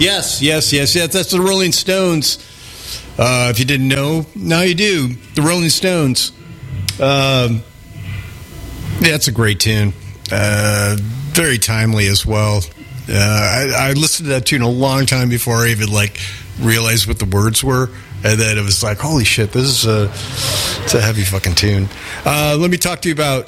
Yes. That's the Rolling Stones. If you didn't know, now you do. The Rolling Stones. Yeah, it's a great tune. Very timely as well. I listened to that tune a long time before I even realized what the words were, and then it was like, holy shit, this is it's a heavy fucking tune. Let me talk to you about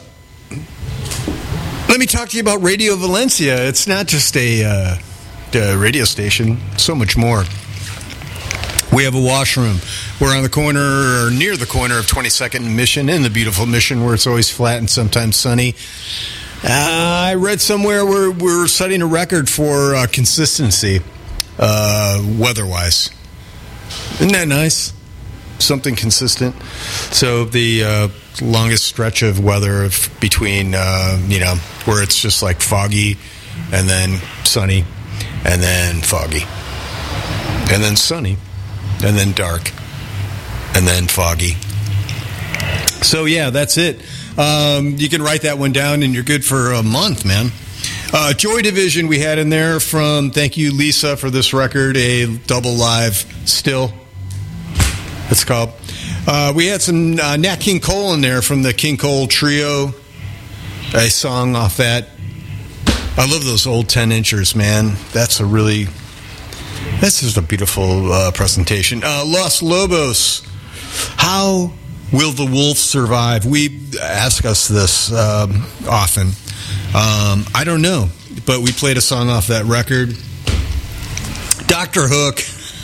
Radio Valencia. It's not just a radio station, so much more. We have a washroom. We're on the corner, or near the corner of 22nd and Mission, in the beautiful Mission, where it's always flat and sometimes sunny. I read somewhere we're setting a record for consistency, weather-wise. Isn't that nice? Something consistent. So the longest stretch of weather between, where it's just like foggy, and then sunny, and then foggy, and then sunny, and then dark, and then foggy. So yeah, that's it. You can write that one down and you're good for a month, man. Joy Division we had in there from, thank you Lisa for this record, a double live still, it's called. We had some Nat King Cole in there from the King Cole Trio, a song off that. I love those old 10-inchers, man. That's just a beautiful presentation. Los Lobos, How Will the Wolf Survive? We ask us this often. I don't know, but we played a song off that record. Dr. Hook.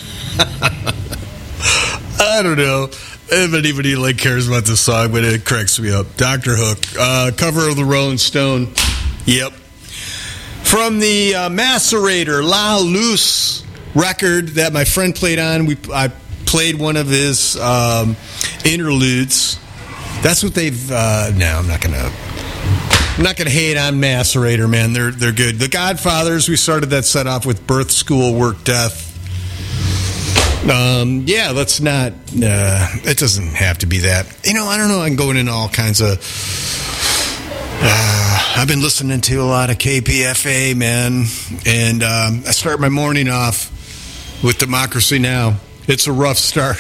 I don't know if anybody cares about this song, but it cracks me up. Dr. Hook, cover of the Rolling Stone. Yep. From the Macerator La Luz record that my friend played on, I played one of his interludes. That's what they've. No, I'm not gonna hate on Macerator, man. They're good. The Godfathers. We started that set off with Birth, School, Work, Death. Yeah, let's not. It doesn't have to be that. I don't know. I'm going into all kinds of. I've been listening to a lot of KPFA, man, and I start my morning off with Democracy Now! It's a rough start.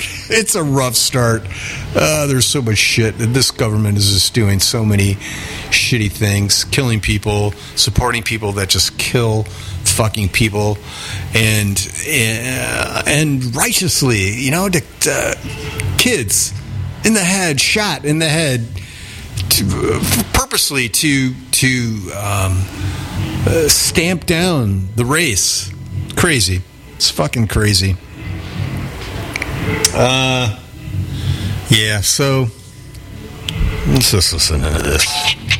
There's so much shit. This government is just doing so many shitty things, killing people, supporting people that just kill fucking people, and righteously, kids in the head, shot in the head, purposely to stamp down the race. Crazy. It's fucking crazy. Yeah, so let's just listen to this.